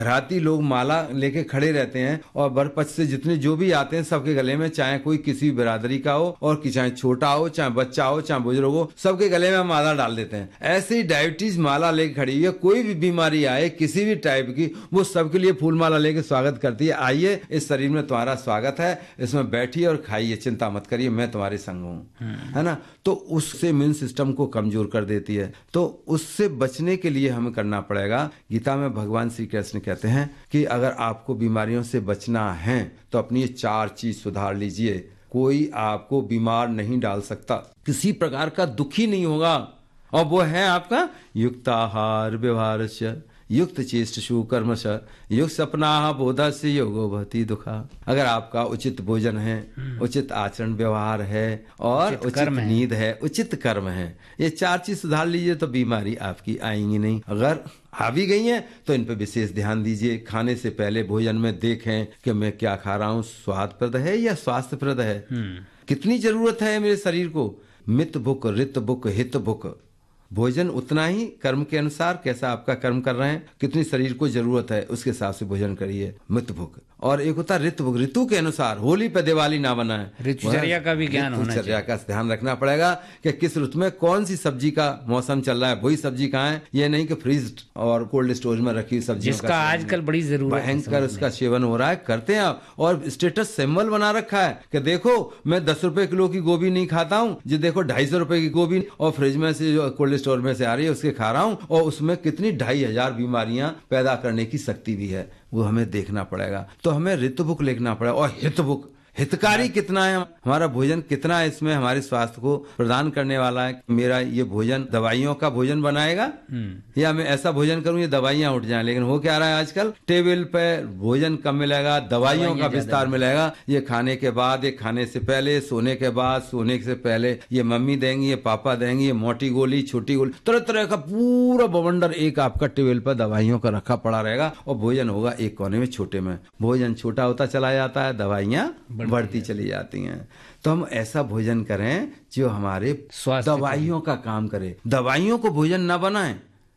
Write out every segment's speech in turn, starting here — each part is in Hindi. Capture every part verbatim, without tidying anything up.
राती लोग माला लेके खड़े रहते हैं और बरपच से जितने जो भी आते हैं सबके गले में, चाहे कोई किसी भी बिरादरी का हो और कि चाहे छोटा हो, चाहे बच्चा हो, चाहे बुजुर्ग हो, सबके गले में माला डाल देते हैं। ऐसे ही डायबिटीज माला लेके खड़ी हुई है, कोई भी बीमारी आए किसी भी टाइप की, वो सबके लिए फूल माला लेके स्वागत करती है। आइए, इस शरीर में तुम्हारा स्वागत है, इसमें बैठिए और खाइए, चिंता मत करिए, मैं तुम्हारे संग हूँ, है ना। तो उससे इम्यून सिस्टम को कमजोर कर देती है। तो उससे बचने के लिए हमें करना पड़ेगा। गीता में भगवान श्री कृष्ण कहते हैं कि अगर आपको बीमारियों से बचना है तो अपनी ये चार चीज सुधार लीजिए। कोई आपको बीमार नहीं डाल सकता, किसी प्रकार का दुखी नहीं होगा, और वो है आपका युक्त आहार व्यवहार से युक्त चेष्टु कर्मश युक्त सपना बोधस्य योगो भवति दुखा। अगर आपका उचित भोजन है, उचित आचरण व्यवहार है और उचित, उचित नींद है, उचित कर्म है, ये चार चीज सुधार लीजिए तो बीमारी आपकी आएंगी नहीं। अगर आ भी गई है तो इन पर विशेष ध्यान दीजिए। खाने से पहले भोजन में देखें कि मैं क्या खा रहा हूँ, स्वादप्रद है या स्वास्थ्यप्रद है, कितनी जरूरत है मेरे शरीर को। मित भुक रित भुक हित भुक। भोजन उतना ही कर्म के अनुसार, कैसा आपका कर्म कर रहे हैं, कितनी शरीर को जरूरत है, उसके हिसाब से भोजन करिए। मित भुक। और एक होता ऋतु भुक, ऋतु के अनुसार। होली पे दिवाली ना बनाए, ऋतुचर्या का भी ज्ञान होना चाहिए। ऋतुचर्या का ध्यान रखना पड़ेगा कि किस ऋतु में कौन सी सब्जी का मौसम चल रहा है, वही सब्जी कहाँ है। ये नहीं कि फ्रीज और कोल्ड स्टोरेज में रखी हुई सब्जी, जिसका आजकल बड़ी जरूरत है, भयंकर उसका सेवन हो रहा है, करते हैं आप। और स्टेटस सिंबल बना रखा है कि देखो मैं दस रुपए किलो की गोभी नहीं खाता हूँ, जो देखो ढाई सौ रुपए की गोभी और फ्रिज में से जो कोल्ड स्टोर में से आ रही है उसके खा रहा हूँ, और उसमें कितनी ढाई हजार बीमारियां पैदा करने की शक्ति भी है, वो हमें देखना पड़ेगा। तो हमें ऋतुभुक लिखना पड़ेगा। और हितभुक, हितकारी कितना है, हमारा भोजन कितना है, इसमें हमारे स्वास्थ्य को प्रदान करने वाला है। मेरा ये भोजन दवाइयों का भोजन बनाएगा या मैं ऐसा भोजन करूं ये दवाइयां उठ जाएं। लेकिन हो क्या रहा है आजकल, टेबल पे भोजन कम मिलेगा, दवाइयों का विस्तार मिलेगा। ये खाने के बाद, ये खाने से पहले, सोने के बाद, सोने से पहले ये मम्मी देंगी, ये पापा देंगी, ये मोटी गोली, छोटी गोली, तरह तरह का पूरा बवंडर एक आपका टेबल पर दवाइयों का रखा पड़ा रहेगा। और भोजन होगा एक कोने में छोटे में। भोजन छोटा होता चला जाता है, दवाइयां बढ़ती चली जाती हैं। तो हम ऐसा भोजन करें जो हमारे दवाइयों का काम करे। दवाइयों को भोजन ना बनाएं,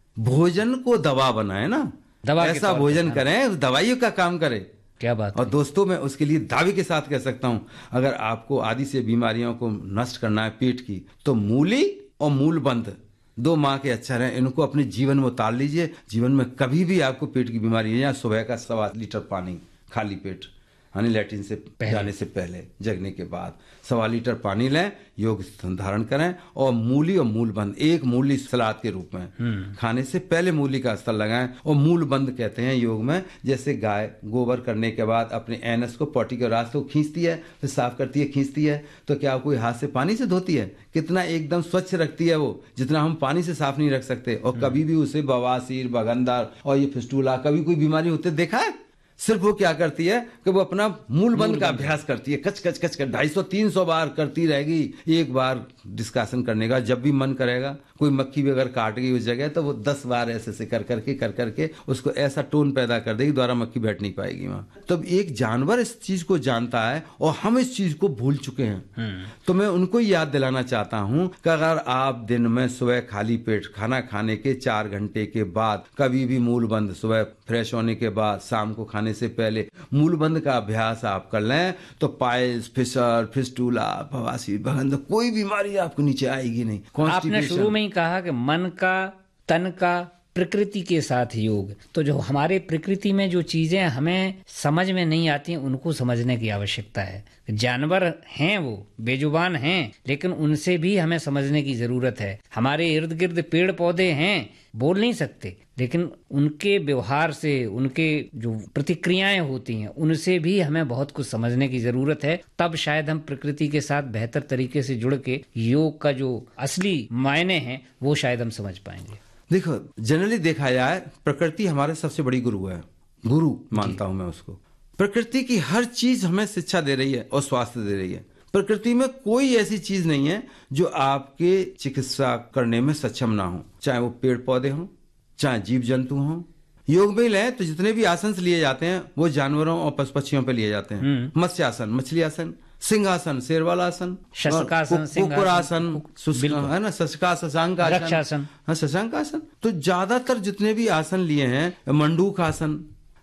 भोजन को दवा बनाए ना। दवा ऐसा भोजन करें दवाइयों का काम करे। क्या बात। और दोस्तों मैं उसके लिए दावे के साथ कह सकता हूं, अगर आपको आदि से बीमारियों को नष्ट करना है पेट की, तो मूली और मूलबंद दो माह के अच्छा रहे, इनको अपने जीवन में उतार लीजिए। जीवन में कभी भी आपको पेट की बीमारी है, या सुबह का सवा लीटर पानी खाली पेट, यानी लैट्रिन से जाने से पहले, जगने के बाद सवा लीटर पानी लें, योग धारण करें। और मूली और मूलबंद, एक मूली सलाद के रूप में खाने से पहले मूली का अस्तर लगाएं। और मूलबंद कहते हैं योग में, जैसे गाय गोबर करने के बाद अपने एनस को, पॉटी के रास्ते को खींचती है, फिर साफ करती है, खींचती है, तो क्या कोई हाथ से पानी से धोती है? कितना एकदम स्वच्छ रखती है वो, जितना हम पानी से साफ नहीं रख सकते। और कभी भी उसे बवासीर, बगंदर और ये फिस्टूला, कभी कोई बीमारी होते देखा है? सिर्फ वो क्या करती है कि वो अपना मूल बंद का अभ्यास करती है, कच कच कच कर ढाई सौ तीन सौ बार करती रहेगी। एक बार डिस्कशन करने का, जब भी मन करेगा, कोई मक्खी भी अगर काट गई उस जगह, तो वो दस बार ऐसे से कर करके कर करके उसको ऐसा टोन पैदा कर देगी, द्वारा मक्खी बैठ नहीं पाएगी वहां। तो एक जानवर इस चीज को जानता है और हम इस चीज को भूल चुके हैं। तो मैं उनको याद दिलाना चाहता हूं कि अगर आप दिन में सुबह खाली पेट खाना खाने के चार घंटे के बाद कभी भी मूल बंद, सुबह फ्रेश होने के बाद, शाम को खाने से पहले मूल बंद का अभ्यास आप कर लें, तो पाइल्स, फिशर, फिस्टूला, बवासीर, बगंदर, कोई बीमारी आपको नीचे आएगी नहीं। आपने शुरू में ही कहा कि मन का, तन का, प्रकृति के साथ योग। तो जो हमारे प्रकृति में जो चीजें हमें समझ में नहीं आती, उनको समझने की आवश्यकता है। जानवर हैं, वो बेजुबान हैं, लेकिन उनसे भी हमें समझने की जरूरत है। हमारे इर्द गिर्द पेड़ पौधे हैं, बोल नहीं सकते, लेकिन उनके व्यवहार से, उनके जो प्रतिक्रियाएं होती हैं, उनसे भी हमें बहुत कुछ समझने की जरूरत है। तब शायद हम प्रकृति के साथ बेहतर तरीके से जुड़ के योग का जो असली मायने हैं वो शायद हम समझ पाएंगे। देखो, जनरली देखा जाए, प्रकृति हमारे सबसे बड़ी गुरु है। गुरु मानता हूं मैं उसको। प्रकृति की हर चीज हमें शिक्षा दे रही है और स्वास्थ्य दे रही है। प्रकृति में कोई ऐसी चीज नहीं है जो आपके चिकित्सा करने में सक्षम ना हो, चाहे वो पेड़ पौधे हों, चाहे जीव जंतु हों। योग में लें तो जितने भी आसन लिए जाते हैं वो जानवरों और पशु पक्षियों पे लिए जाते हैं। मत्स्य आसन, मछली आसन, सिंहासन, शेरवाल आसन, शशकासन, कुकुरासन, है ना, शशकासन, शशांक आसन, हाँ शशांक आसन। तो ज्यादातर जितने भी आसन लिए हैं, मंडूक आसन,